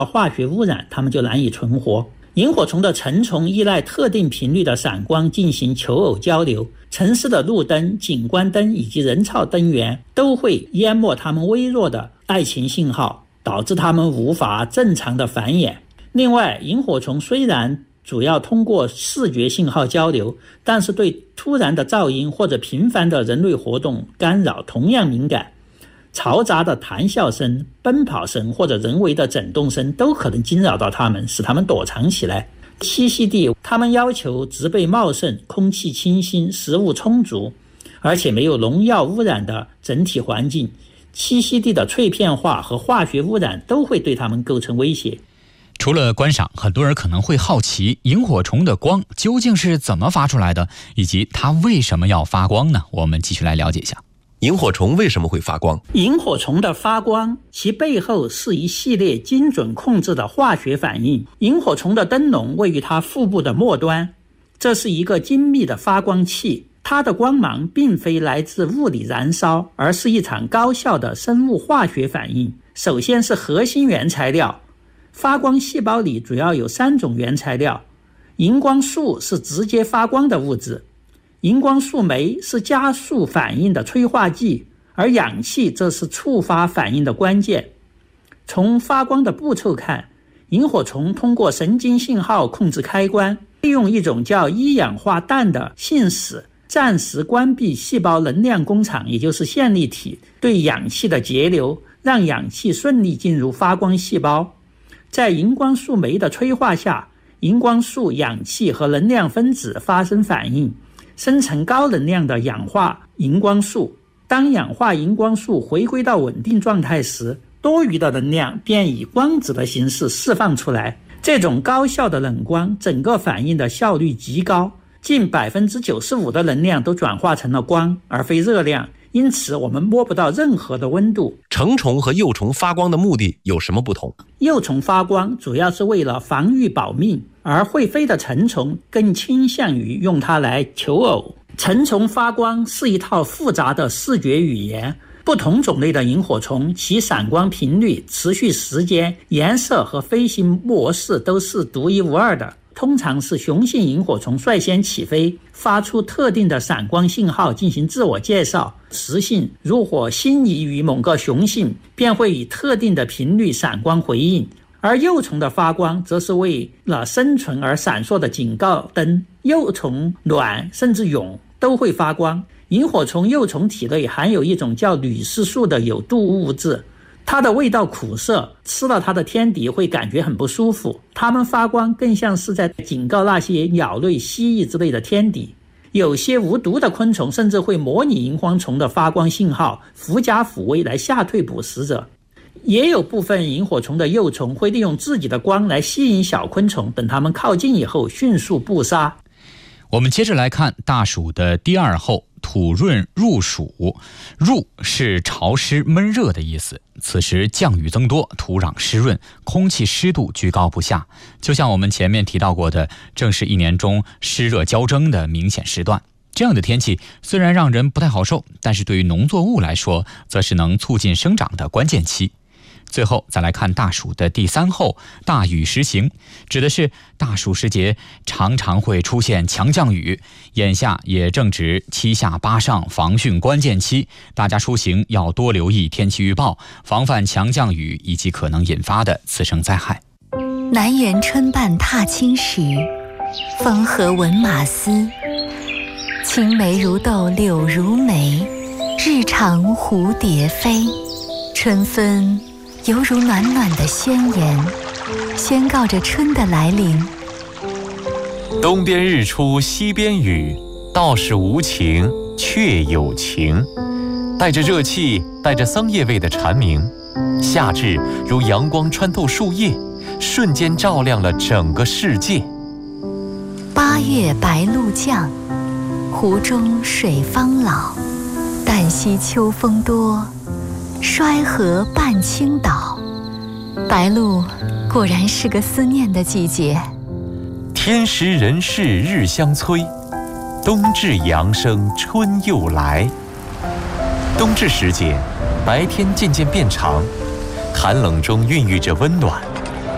化学污染，它们就难以存活。萤火虫的成虫依赖特定频率的闪光进行求偶交流，城市的路灯、景观灯以及人造灯源都会淹没它们微弱的爱情信号，导致它们无法正常的繁衍。另外，萤火虫虽然主要通过视觉信号交流，但是对突然的噪音或者频繁的人类活动干扰同样敏感。嘈杂的谈笑声、奔跑声或者人为的震动声都可能惊扰到它们，使它们躲藏起来。栖息地，它们要求植被茂盛、空气清新、食物充足，而且没有农药污染的整体环境。栖息地的碎片化和化学污染都会对它们构成威胁。 除了观赏，很多人可能会好奇萤火虫的光究竟是怎么发出来的，以及它为什么要发光呢？我们继续来了解一下。 萤火虫为什么会发光？ 萤火虫的发光，其背后是一系列精准控制的化学反应。萤火虫的灯笼位于它腹部的末端，这是一个精密的发光器。它的光芒并非来自物理燃烧，而是一场高效的生物化学反应。首先是核心原材料，发光细胞里主要有3种原材料，荧光素是直接发光的物质，荧光素酶是加速反应的催化剂，而氧气则是触发反应的关键。从发光的步骤看，萤火虫通过神经信号控制开关，利用一种叫一氧化氮的信使，暂时关闭细胞能量工厂，也就是线粒体对氧气的节流，让氧气顺利进入发光细胞。在荧光素酶的催化下，荧光素、氧气和能量分子发生反应，生成高能量的氧化荧光素。当氧化荧光素回归到稳定状态时，多余的能量便以光子的形式释放出来。这种高效的冷光，整个反应的效率极高，近 95% 的能量都转化成了光，而非热量，因此我们摸不到任何的温度。 成虫和幼虫发光的目的有什么不同？ 幼虫发光主要是为了防御保命，而会飞的成虫更倾向于用它来求偶。成虫发光是一套复杂的视觉语言，不同种类的萤火虫其闪光频率、持续时间、颜色和飞行模式都是独一无二的。通常是雄性萤火虫率先起飞，发出特定的闪光信号进行自我介绍。雌性如果心仪于某个雄性，便会以特定的频率闪光回应。而幼虫的发光则是为了生存而闪烁的警告灯。幼虫、卵甚至蛹都会发光。萤火虫幼虫体内含有一种叫铝丝素的有毒物质，它的味道苦涩，吃了它的天敌会感觉很不舒服。它们发光更像是在警告那些鸟类、蜥蜴之类的天敌。有些无毒的昆虫甚至会模拟萤火虫的发光信号，狐假虎威来吓退捕食者。也有部分萤火虫的幼虫会利用自己的光来吸引小昆虫，等它们靠近以后迅速捕杀。 我们接着来看大暑的第2候，土润入暑。入是潮湿闷热的意思，此时降雨增多，土壤湿润，空气湿度居高不下，就像我们前面提到过的，正是一年中湿热交争的明显时段。这样的天气虽然让人不太好受，但是对于农作物来说，则是能促进生长的关键期。最后再来看大暑的第3候，大雨时行，指的是大暑时节常常会出现强降雨，眼下也正值7下8上防汛关键期，大家出行要多留意天气预报，防范强降雨以及可能引发的次生灾害。 南园春半踏青时，风和闻马嘶。青梅如豆柳如眉，日长蝴蝶飞。春分犹如暖暖的宣言，宣告着春的来临。 东边日出西边雨，道是无晴却有晴。带着热气，带着桑叶味的蝉鸣，夏至如阳光穿透树叶，瞬间照亮了整个世界。 8月白露降，湖中水方老。旦夕秋风多，衰河半倾倒。白露果然是个思念的季节。 天时人事日相催，冬至阳生春又来。冬至时节，白天渐渐变长，寒冷中孕育着温暖。